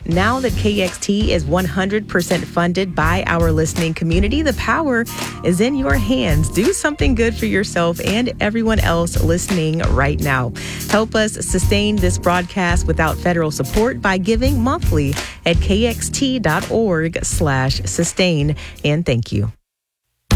Now that KXT is 100% funded by our listening community, the power is in your hands. Do something good for yourself and everyone else listening right now. Help us sustain this broadcast without federal support by giving monthly at kxt.org/sustain. And thank you.